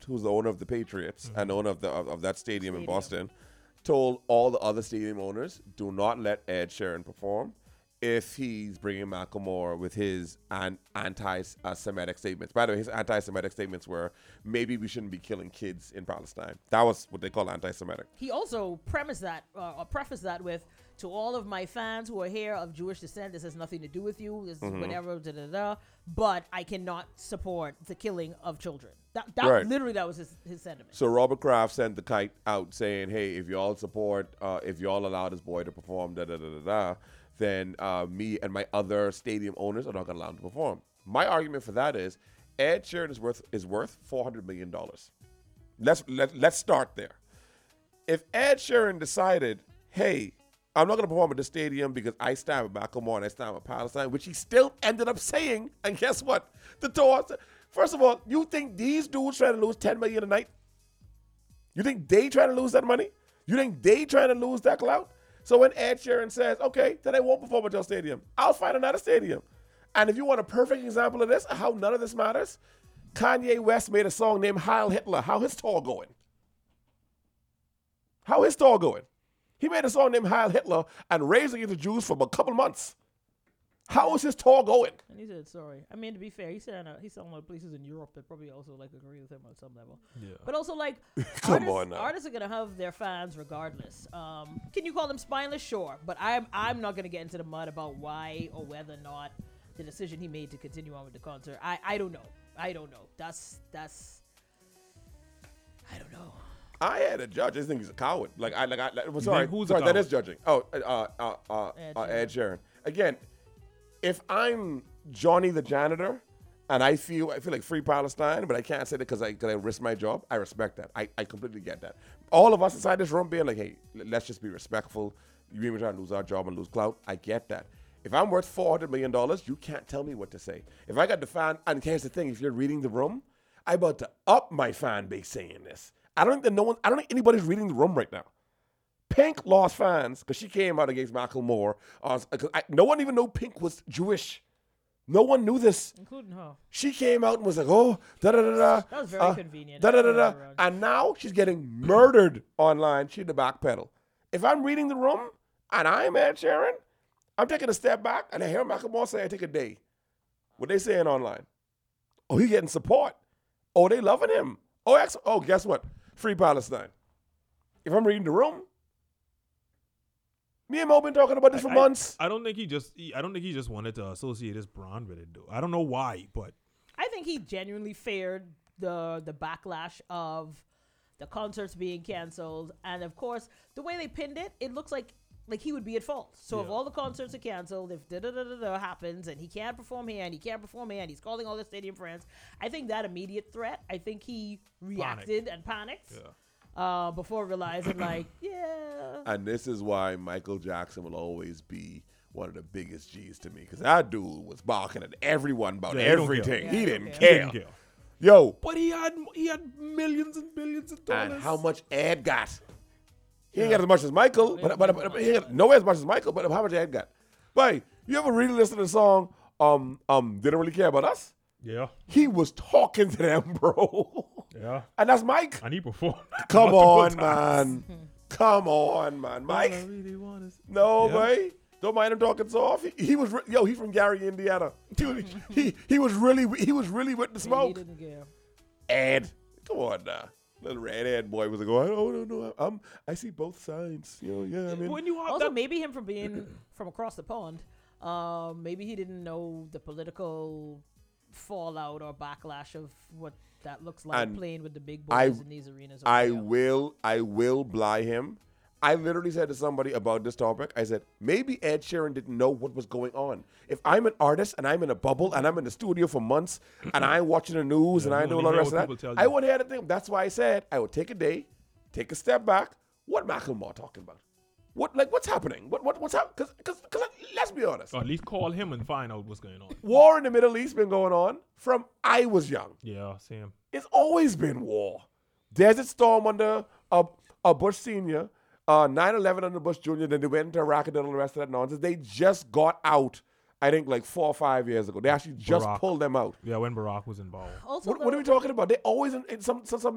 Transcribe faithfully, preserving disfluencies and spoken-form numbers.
who's the owner of the Patriots Mm-hmm. and owner of the of, of that stadium, Stadium. in Boston, told all the other stadium owners, do not let Ed Sheeran perform if he's bringing Macklemore with his an- anti-Semitic statements. By the way, his anti-Semitic statements were, maybe we shouldn't be killing kids in Palestine. That was what they call anti-Semitic. He also premised that, uh, or prefaced that with, to all of my fans who are here of Jewish descent, this has nothing to do with you, this is Mm-hmm. whatever, da da da, but I cannot support the killing of children. That, that Right. literally, that was his, his sentiment. So Robert Kraft sent the kite out saying, hey, if y'all support, uh, if y'all allow this boy to perform, da da da da da, then uh, me and my other stadium owners are not going to allow him to perform. My argument for that is Ed Sheeran is worth is worth four hundred million dollars. Let's let, let's start there. If Ed Sheeran decided, hey, I'm not going to perform at the stadium because I stand with Macklemore and I stand with Palestine, which he still ended up saying, and guess what? The tour. First of all, you think these dudes trying to lose ten million dollars a night? You think they trying to lose that money? You think they trying to lose that clout? So when Ed Sheeran says, okay, then I won't perform at your stadium, I'll find another stadium. And if you want a perfect example of this, how none of this matters, Kanye West made a song named Heil Hitler. How his tour going? How his tour going? He made a song named Heil Hitler and raising it to Jews for a couple months. How is his tour going? And he said sorry. I mean, to be fair, he said uh, he's selling a lot of places in Europe that probably also like agree with him on some level. Yeah. But also, like, Come artists, on now. artists are gonna have their fans regardless. Um, can you call them spineless? Sure, but I'm I'm not gonna get into the mud about why or whether or not the decision he made to continue on with the concert. I I don't know. I don't know. That's that's. I don't know. I had a judge. I just think he's a coward. Like I, like I, like, well, sorry, think who's a sorry, that coward? is judging. Oh, uh, uh, uh, Ed uh, Sheeran. Ed Sheeran. Again, if I'm Johnny the janitor, and I feel I feel like free Palestine, but I can't say that because I, cause I risk my job. I respect that. I, I completely get that. All of us inside this room being like, hey, l- let's just be respectful. You mean we're trying to lose our job and lose clout? I get that. If I'm worth four hundred million dollars, you can't tell me what to say. If I got the fan, and here's the thing: if you're reading the room, I'm about to up my fan base saying this. I don't think that no one. I don't think anybody's reading the room right now. Pink lost fans because she came out against Macklemore. Uh, 'cause I, no one even knew Pink was Jewish. No one knew this. Including her. She came out and was like, oh, da da da da. That was very convenient. Da da da da. Around. And now she's getting murdered online. She had to backpedal. If I'm reading the room and I'm Ed Sheeran, I'm taking a step back and I hear Macklemore say, I take a day. What they saying online? Oh, he getting support. Oh, they loving him. Oh, ex- oh, guess what? Free Palestine. If I'm reading the room, me and Mo been talking about this for I- months. I don't think he just. He, I don't think he just wanted to associate his brand with it, though. I don't know why, but I think he genuinely feared the the backlash of the concerts being canceled, and of course, the way they pinned it, it looks like like he would be at fault. So if Yeah. all the concerts are canceled, if da da da da da happens, and he can't perform here, and he can't perform here, and he's calling all the stadium friends, I think that immediate threat, I think he reacted and panicked yeah. uh, before realizing, like, yeah. And this is why Michael Jackson will always be one of the biggest G's to me. Because that dude was barking at everyone about Yeah, he don't care. everything. Yeah, he he didn't don't He care. didn't care. Yo, But he had he had millions and billions of dollars. and how much Ed got? He ain't got as much as Michael, but, but, but, but he ain't got nowhere as much as Michael, but how much Ed got? But you ever really listen to the song, um, um, They Don't Really Care About Us? Yeah, He was talking to them, bro. yeah. And that's Mike. And he performed. Come multiple on, times. man. Come on, man. Mike. All I really want is- No, Yeah. boy. Don't mind him talking soft. He, he was, re- yo, he from Gary, Indiana. He, was- he, he was really, he was really with the He smoke. didn't care. Ed, come on now. Little redhead boy was like, oh, I don't know. I'm, I see both sides. You know, yeah, I mean. When you have Also, that, maybe him from being from across the pond, um, maybe he didn't know the political fallout or backlash of what that looks like And playing with the big I- boys in these arenas. over I there. will, I will bly him. I literally said to somebody about this topic, I said, maybe Ed Sheeran didn't know what was going on. If I'm an artist and I'm in a bubble and I'm in the studio for months and I'm watching the news Yeah, and I you do a only lot of hear rest what of people that, tell I you. would hear the thing. That's why I said I would take a day, take a step back. What Macklemore talking about? What, like, what's happening? What, what, what's happening? Because, because, let's be honest. or at least call him and find out what's going on. War in the Middle East been going on from I was young. Yeah, same. It's always been war. Desert Storm under uh, uh, Bush Senior, uh, nine eleven under Bush Junior, then they went into Iraq and did all the rest of that nonsense. They just got out, I think, like four or five years ago. They actually just Barack. pulled them out. Yeah, when Barack was involved. Also, What, what are though- we talking about? They always in, in some, some some